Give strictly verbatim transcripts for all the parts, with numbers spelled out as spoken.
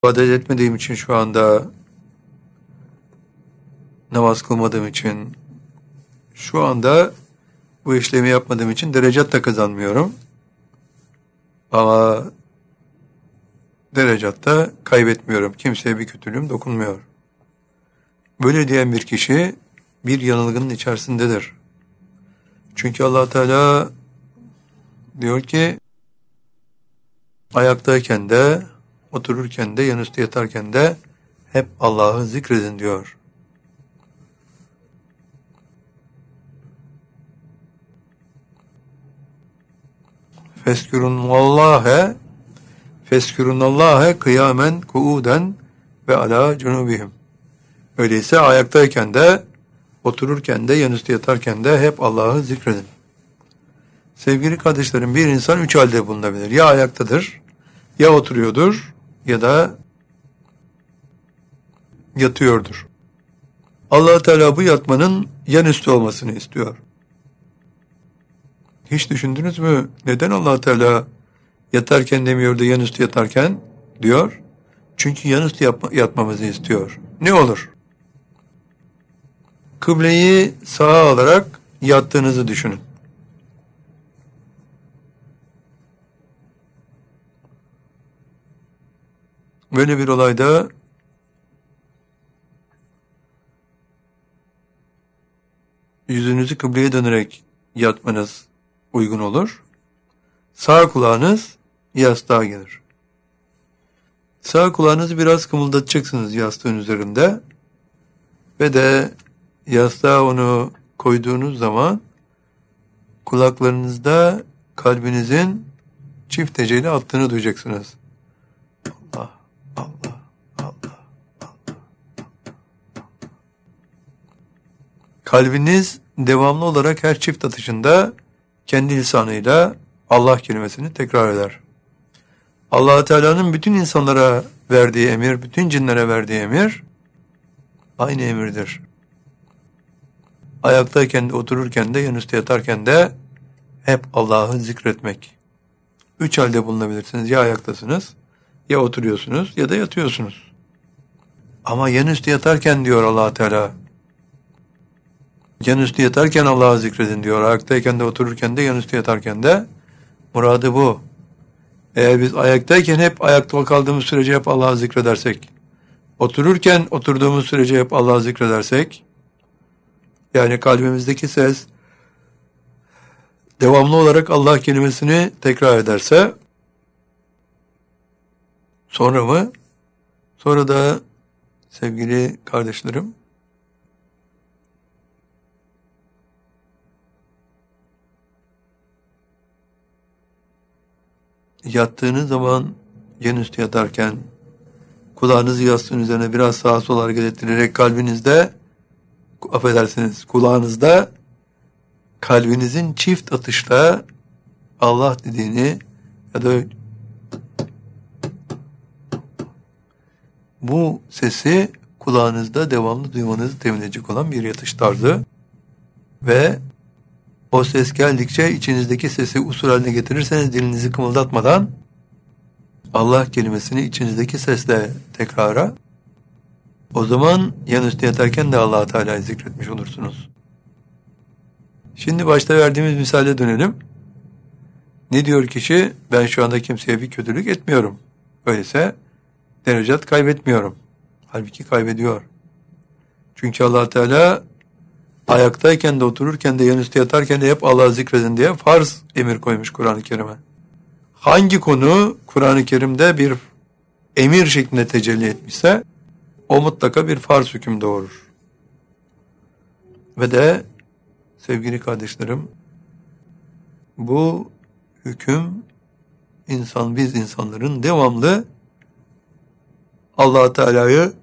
ibadet etmediğim için şu anda, namaz kılmadığım için, şu anda bu işlemi yapmadığım için derecat da kazanmıyorum. Ama derecat da kaybetmiyorum. Kimseye bir kötülüğüm dokunmuyor. Böyle diyen bir kişi bir yanılgının içerisindedir. Çünkü Allah Teala diyor ki, ayaktayken de, otururken de, yanüstü yatarken de hep Allah'ı zikredin diyor. Feskürunnallâhe Feskürunnallâhe kıyamen kuuden ve alâ cunubihim. Öyleyse ayaktayken de, otururken de, yanüstü yatarken de hep Allah'ı zikredin. Sevgili kardeşlerim, bir insan üç halde bulunabilir. Ya ayaktadır, ya oturuyordur, ya da yatıyordur. Allah Teala bu yatmanın yanüstü olmasını istiyor. Hiç düşündünüz mü? Neden Allah Teala yatarken demiyor da yanüstü yatarken diyor? Çünkü yanüstü yapma, yatmamızı istiyor. Ne olur? Kıbleyi sağa alarak yattığınızı düşünün. Böyle bir olayda yüzünüzü kıbleye dönerek yatmanız uygun olur. Sağ kulağınız yastığa gelir. Sağ kulağınızı biraz kımıldatacaksınız yastığın üzerinde ve de yastığa onu koyduğunuz zaman kulaklarınızda kalbinizin çift heceyle attığını duyacaksınız. Allah, Allah, Allah, Allah. Kalbiniz devamlı olarak her çift atışında kendi lisanıyla Allah kelimesini tekrar eder. Allah Teala'nın bütün insanlara verdiği emir, bütün cinlere verdiği emir aynı emirdir. Ayaktayken de, otururken de, yanüstü yatarken de hep Allah'ı zikretmek. Üç halde bulunabilirsiniz. Ya ayaktasınız, ya oturuyorsunuz, ya da yatıyorsunuz. Ama yanüstü yatarken diyor Allah Teala. Yanüstü yatarken Allah'ı zikredin diyor. Ayaktayken de, otururken de, yanüstü yatarken de. Muradı bu. Eğer biz ayaktayken hep ayakta kaldığımız sürece hep Allah'ı zikredersek, otururken oturduğumuz sürece hep Allah'ı zikredersek, yani kalbimizdeki ses devamlı olarak Allah kelimesini tekrar ederse, sonra mı? Sonra da sevgili kardeşlerim, yattığınız zaman yanüstü yatarken kulağınızı yastığın üzerine biraz sağa sola hareket ettirerek kalbinizde, affedersiniz, kulağınızda kalbinizin çift atışla Allah dediğini ya da bu sesi kulağınızda devamlı duymanızı temin edecek olan bir yatış tarzı ve o ses geldikçe içinizdeki sesi usul haline getirirseniz dilinizi kımıldatmadan Allah kelimesini içinizdeki sesle tekrara, o zaman yanüstü yatarken de Allah Teala'yı zikretmiş olursunuz. Şimdi başta verdiğimiz misale dönelim. Ne diyor kişi? Ben şu anda kimseye bir kötülük etmiyorum. Öyleyse derecat kaybetmiyorum. Halbuki kaybediyor. Çünkü Allah Teala ayaktayken de, otururken de, yanüstü yatarken de hep Allah'ı zikredin diye farz emir koymuş Kur'an-ı Kerim'e. Hangi konu Kur'an-ı Kerim'de bir emir şeklinde tecelli etmişse o mutlaka bir farz hüküm doğurur. Ve de sevgili kardeşlerim, bu hüküm insan, biz insanların devamlı Allah Teala'yı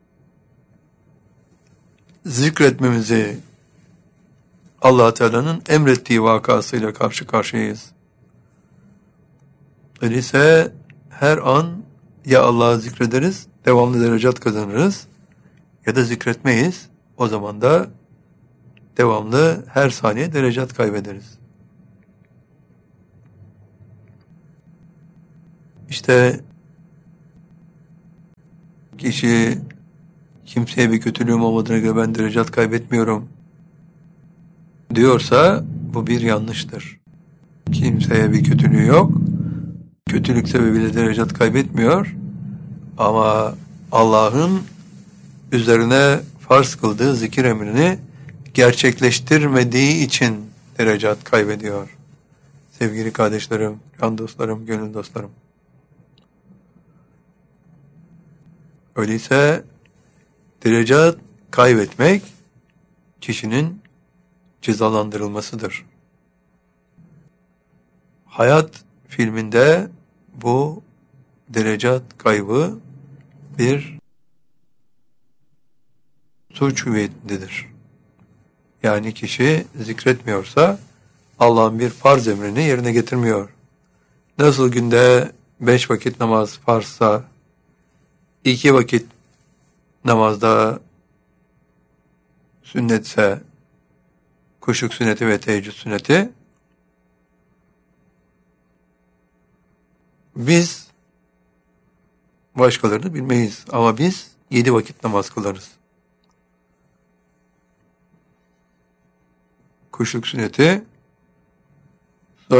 zikretmemizi, Allah Teala'nın emrettiği vakasıyla karşı karşıyayız. Öyleyse her an ya Allah'ı zikrederiz, devamlı derecat kazanırız, ya da zikretmeyiz, o zaman da devamlı her saniye derecat kaybederiz. İşte kişi kimseye bir kötülüğüm olmadığına göre ben derecat kaybetmiyorum diyorsa bu bir yanlıştır. Kimseye bir kötülüğü yok. Kötülük sebebiyle derecat kaybetmiyor. Ama Allah'ın üzerine farz kıldığı zikir emrini gerçekleştirmediği için derecat kaybediyor. Sevgili kardeşlerim, can dostlarım, gönül dostlarım. Öyleyse derecat kaybetmek kişinin cezalandırılmasıdır. Hayat filminde bu derecat kaybı bir suç hüviyetindedir. Yani kişi zikretmiyorsa Allah'ın bir farz emrini yerine getirmiyor. Nasıl günde beş vakit namaz farzsa, iki vakit namazda sünnetse, kuşluk sünneti ve teheccüd sünneti, biz başkalarını bilmeyiz ama biz yedi vakit namaz kılarız. Kuşluk sünneti